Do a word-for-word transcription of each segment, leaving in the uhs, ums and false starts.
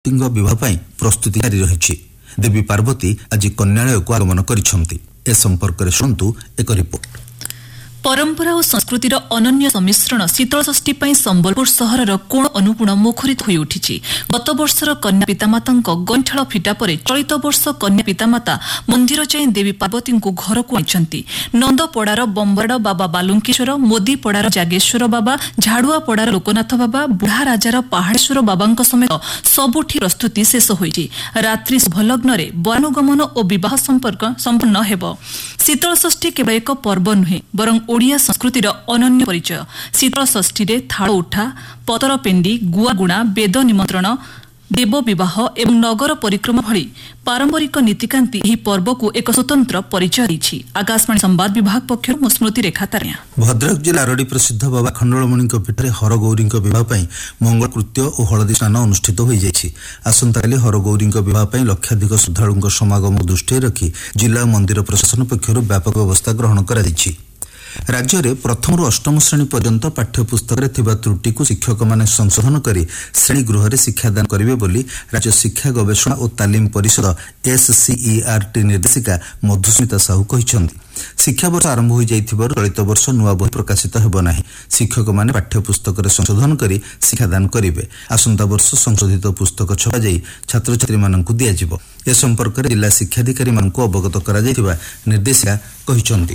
विवाह ପାଇଁ ପ୍ରସ୍ତୁତି ଜାରି ରହିଛି। ଦେବୀ ପାର୍ବତୀ ଆଜି କନ୍ୟାଳୟକୁ ଆଗମନ କରିଛନ୍ତି। ଏ ସମ୍ପର୍କରେ ଶୁଣନ୍ତୁ ଏକ ରିପୋର୍ଟ। परंपरा और संस्कृतिर अनन्य सम्मिश्रण शीतल षष्ठी पर संबलपुर सहरर कोण अनुकोण मुखरित हो उठी। गत वर्षर कन्या पितामाता गंठाल फिटा पर चलित वर्ष कन्या पितामाता मंदिर जाई देवी पार्वती को घर को आनी। नंदपड़ार बंबरड बाबा बालुंकेश्वर, मोदीपड़ार जागेश्वर बाबा, झाड़ुआपड़ार लोकनाथ बाबा, बुढ़ा राजार पहाड़ेश्वर बाबा समेत सबुठी प्रस्तुति शेष होईछि। रात्रि शुभलग्न बरानुगमन और विवाह संपर्क संपन्न हेब। शीतल षष्ठी केवल एक पर्व नुहे बरं ओडिया संस्कृतिर अनन्य परिचय। शीतल षष्ठी रे थाल उठा, पतर पेंडी, गुआगुणा, वेद निमंत्रण, देव विवाह एवं नगर परिक्रमा भली पारंपरिक नीतिकांति एही पर्व को एक स्वतंत्र परिचय दैछि। आकाशवाणी संवाद विभाग पक्षरु स्मृति रेखा तारिया। भद्रक जिला आरडी प्रसिद्ध बाबा खंडोलमणि पीठरे हरगौरी विवाह पर मंगलकृत्य और हलदी स्नान अनुष्ठित हो जाइछि। आसंताकाली हरगौरी विवाह पर लक्षाधिक श्रद्धालुଙ୍କ समागम दृष्टि रखी जिला मंदिर प्रशासन पक्षरु व्यापक व्यवस्था ग्रहण करा दैछि। राज्य में प्रथम रु अष्टम श्रेणी पर्यंत पाठ्यपुस्तक त्रुटि को शिक्षक माने संशोधन कर श्रेणी गृह में शिक्षादान करेंगे बोली राज्य शिक्षा गवेषणा और तालीम परिषद एससीईआरटी निर्देशिका मधुस्मिता साहू कहते। शिक्षा वर्ष आरंभ हो जाइथिबारु चलित वर्ष नुआ बही प्रकाशित हेब नाही। शिक्षक माने पाठ्यपुस्तक संशोधन कर शिक्षादान करेंगे। आसंता वर्ष संशोधित पुस्तक छपा जाई छात्र छात्री मानकु दिया जिवो। ए संपर्क में जिला शिक्षाधिकारी मानकु अवगत करा जाइथिबा निर्देशिका कहिसंती।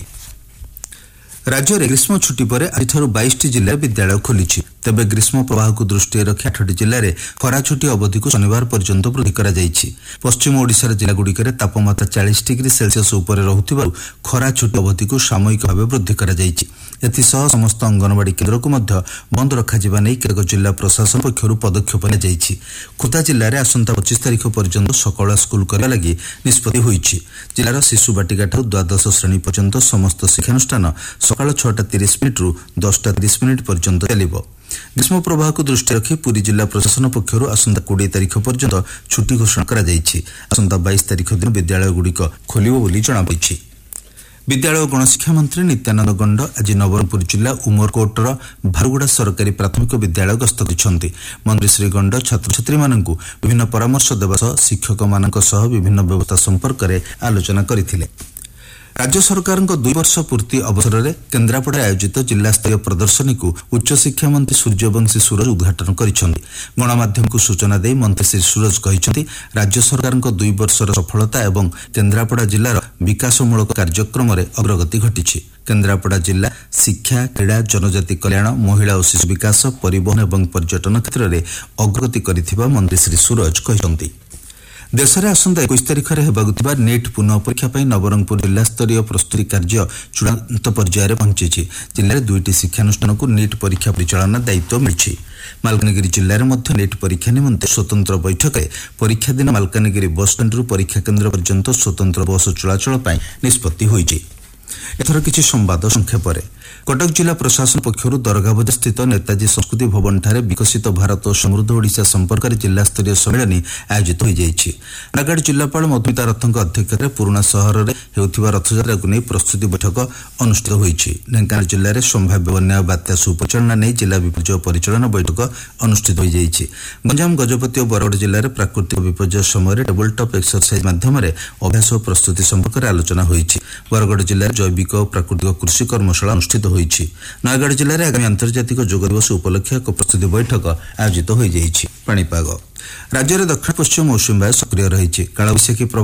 राज्य में ग्रीष्म छुट्टी पर आज बाईस जिले विद्यालय खोली। तेबे ग्रीष्म प्रवाह को दृष्टि रखी आठ जिले में खरा छुट्टी अवधि को शनिवार पर्यंत वृद्धि करा जाइछि। पश्चिम ओडिशार जिलागुड़िक तापमात्रा चालीस डिग्री सेल्सियस उपर रहुथिबारु खरा छुट्टी अवधि को सामयिक भाव वृद्धि करा जाइछि। एथिसह समस्त अंगनवाड़ी केन्द्र को मध्य बंद रखाजिबा नै केतेक जिला प्रशासन पक्षरु पदक्षेप निया जाइछि। खोर्धा जिले में आसंता पच्चीस तारिख पर्यंत सकाळ स्कूल करा लगी निष्पत्ति होइछि। जिलार शिशु बाटिका ठारू द्वादश श्रेणी पर्यंत समस्त शिक्षानुष्ठान सकाळ छटा तीस मिनिट रु दसटा तीस मिनिट पर्यंत चलिबो। ग्रीष्म प्रवाह को दृष्टि रखी पुरी जिला प्रशासन पक्षरु आसंता बीस तारिख पर्यंत छुट्टी घोषणा करा जाइछि। आसंता बाईस तारिख दिन विद्यालय गुड़िक खोलिबो बोली जणापड़िछि। विद्यालय और गणशिक्षा मंत्री नित्यानंद गंड आज नवरंगपुर जिला उमरकोटर भारुगुड़ा सरकारी प्राथमिक विद्यालय गस्त କରିଛନ୍ତି। मंत्री श्री गंड छात्र छात्री मानकु विभिन्न परामर्श देवा सह शिक्षक मानक सह विभिन्न व्यवस्था संपर्क में आलोचना करथिले। राज्य सरकार दुई वर्ष पूर्ति अवसर में केन्द्रापड़ा आयोजित जिला स्तरीय प्रदर्शनी को उच्च शिक्षा मंत्री सूर्यवंशी सूरज उद्घाटन करिसेंति। गणमाध्यम को सूचना दे मंत्री श्री सूरज कहिसेंति राज्य सरकार दुई वर्षर सफलता एवं केन्द्रापड़ा जिलार विकासमूलक कार्यक्रम में अग्रगति घटी। केन्द्रापड़ा जिला शिक्षा, क्रीड़ा, जनजाति कल्याण, महिला और शिशु विकास, परिवहन एवं पर्यटन क्षेत्र में अग्रगति करिथिबा मंत्री श्री सूरज कहिसेंति। देश में आसंता इक्कीस तारिख में होगा नेट पुनः परीक्षा पर नवरंगपुर जिला स्तरीय प्रस्तुति कार्य चूड़ांत पर्यायर पहुंची। जिले में दुईटी शिक्षानुष्ठान को नेट परीक्षा परिचालना दायित्व मिली। मालकानगिरी जिले में नेट परीक्षा निमंते स्वतंत्र बैठक में परीक्षा दिन मालकानगिरी बस स्टैंड परीक्षा केन्द्र पर्यंत स्वतंत्र बस चलाचल पर निष्पत्ति होइछि। एथर किछि संवाद संक्षेप में कटक जिला प्रशासन पक्षरु दरगाबजा स्थित नेताजी संस्कृति भवन ठारे विकसित भारत और समृद्ध ओडिशा संपर्क में जिला स्तरीय सम्मेलन आयोजित हो जाइछि। रायगढ़ जिलापाल मधुमिता रथଙ୍କ अध्यक्षताରେ पुराना सहर में हेउथिबा रथयात्रा को नहीं प्रस्तुति बैठक अनुष्ठित होइछि। ढेंकानाल जिले में संभाव्य बन्या बात्या सुपरिचालना नहीं जिला विपर्यय परिचालना बैठक अनुष्ठित हो जाइछि। गंजाम, गजपति और बरगड़ जिले में प्राकृतिक विपर्यय समय टेबल टॉप एक्सरसाइज माध्यम अभ्यास और प्रस्तुति संपर्क में आलोचना होइछि। बरगड़ जिले में जैविक और प्राकृतिक कृषि कर्मशाला अनुष्ठित होइछि। नयगढ़ जिले में आगामी आंतर्जातिक योग दिवस उपलक्षे एक प्रस्तुति बैठक आयोजित हो जाइछि। पाणीपाग राज्य में दक्षिण पश्चिम मौसुमी बायु सक्रिय रही। कालबैशाखी